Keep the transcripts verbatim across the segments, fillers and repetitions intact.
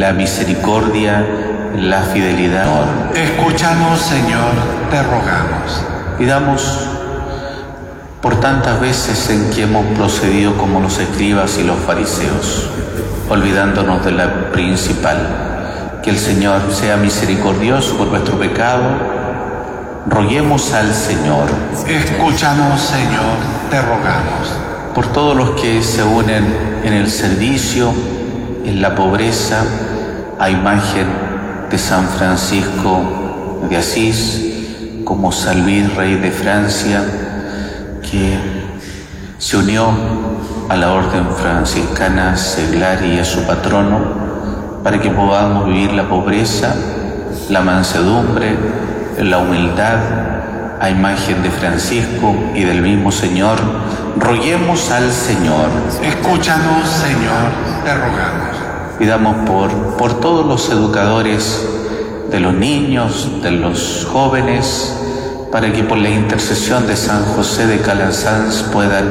la misericordia, la fidelidad. Escúchanos, Señor, te rogamos. Pidamos por tantas veces en que hemos procedido como los escribas y los fariseos, olvidándonos de la principal, que el Señor sea misericordioso por nuestro pecado. Roguemos al Señor. Escúchanos, Señor, te rogamos. Por todos los que se unen en el servicio, en la pobreza, a imagen de San Francisco de Asís, como San Luis, rey de Francia, que se unió a la orden franciscana seglar y a su patrono, para que podamos vivir la pobreza, la mansedumbre, la humildad, a imagen de Francisco y del mismo Señor. Roguemos al Señor. Escúchanos, Señor, te rogamos. Pidamos por, por todos los educadores de los niños, de los jóvenes, para que por la intercesión de San José de Calasanz puedan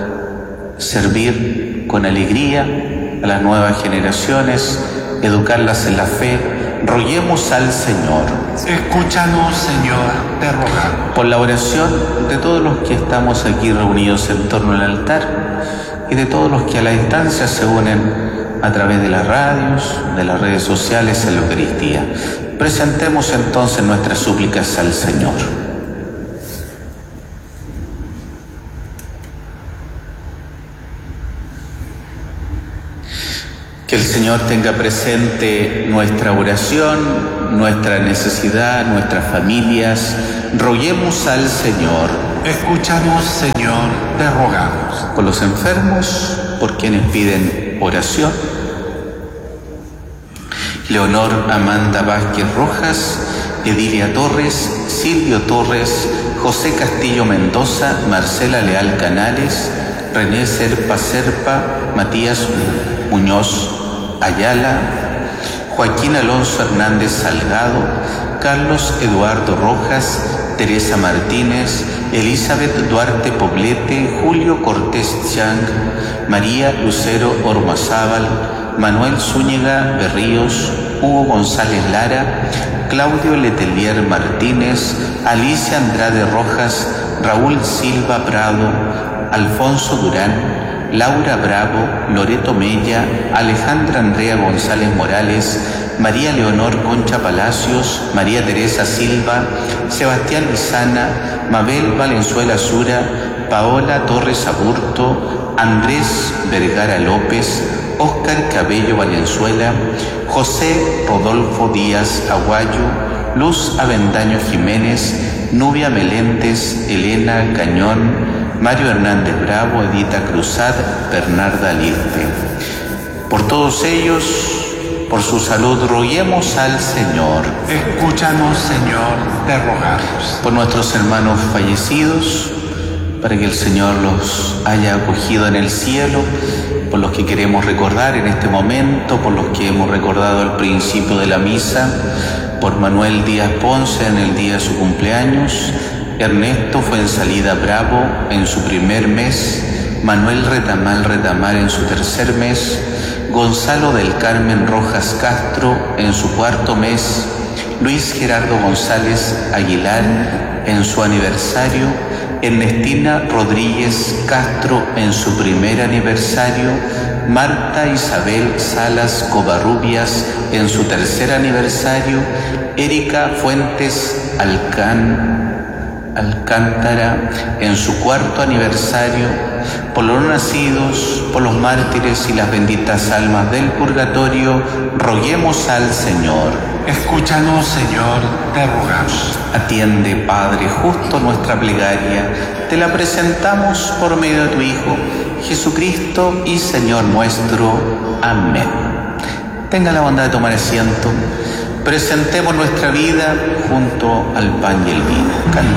servir con alegría a las nuevas generaciones, educarlas en la fe. Roguemos al Señor. Escúchanos, Señor, te rogamos. Por la oración de todos los que estamos aquí reunidos en torno al altar y de todos los que a la distancia se unen a través de las radios, de las redes sociales en la Eucaristía. Presentemos entonces nuestras súplicas al Señor. Que el Señor tenga presente nuestra oración, nuestra necesidad, nuestras familias. Roguemos al Señor. Escúchanos, Señor, te rogamos. Por los enfermos, por quienes piden oración. Leonor Amanda Vázquez Rojas, Edilia Torres, Silvio Torres, José Castillo Mendoza, Marcela Leal Canales, René Serpa Serpa, Matías Muñoz Ayala, Joaquín Alonso Hernández Salgado, Carlos Eduardo Rojas, Teresa Martínez, Elizabeth Duarte Poblete, Julio Cortés Chang, María Lucero Ormazábal, Manuel Zúñiga Berríos, Hugo González Lara, Claudio Letelier Martínez, Alicia Andrade Rojas, Raúl Silva Prado, Alfonso Durán, Laura Bravo, Loreto Mella, Alejandra Andrea González Morales, María Leonor Concha Palacios, María Teresa Silva, Sebastián Lizana, Mabel Valenzuela Sura, Paola Torres Aburto, Andrés Vergara López, Óscar Cabello Valenzuela, José Rodolfo Díaz Aguayo, Luz Avendaño Jiménez, Nubia Meléndez, Elena Cañón, Mario Hernández Bravo, Edita Cruzat, Bernarda Lirte. Por todos ellos, por su salud, roguemos al Señor. Escúchanos, Señor, te rogamos. Por nuestros hermanos fallecidos, para que el Señor los haya acogido en el cielo, por los que queremos recordar en este momento, por los que hemos recordado al principio de la misa, por Manuel Díaz Ponce en el día de su cumpleaños, Ernesto Fuensalida Bravo en su primer mes, Manuel Retamal Retamal en su tercer mes, Gonzalo del Carmen Rojas Castro en su cuarto mes, Luis Gerardo González Aguilar en su aniversario, Ernestina Rodríguez Castro en su primer aniversario, Marta Isabel Salas Covarrubias en su tercer aniversario, Erika Fuentes Alcán Alcántara en su cuarto aniversario, por los nacidos, por los mártires y las benditas almas del purgatorio, roguemos al Señor. Escúchanos, Señor, te rogamos. Atiende, Padre justo, nuestra plegaria. Te la presentamos por medio de tu Hijo, Jesucristo y Señor nuestro. Amén. Tenga la bondad de tomar asiento. Presentemos nuestra vida junto al pan y el vino.